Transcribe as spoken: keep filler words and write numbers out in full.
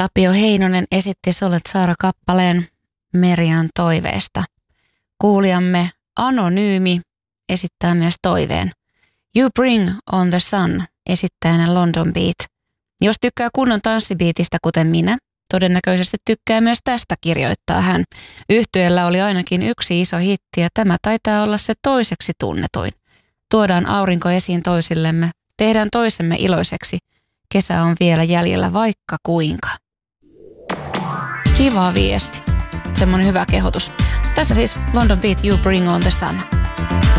Tapio Heinonen esitti Solet Saara-kappaleen Merian toiveesta. Kuulijamme Anonyymi esittää myös toiveen. You Bring on the Sun esittäjänä London Beat. Jos tykkää kunnon tanssibiitistä kuten minä, todennäköisesti tykkää myös tästä, kirjoittaa hän. Yhtyeellä oli ainakin yksi iso hitti ja tämä taitaa olla se toiseksi tunnetuin. Tuodaan aurinko esiin toisillemme, tehdään toisemme iloiseksi. Kesä on vielä jäljellä vaikka kuinka. Kiva viesti. Semmoinen hyvä kehotus. Tässä siis London Beat, You Bring on the Sun.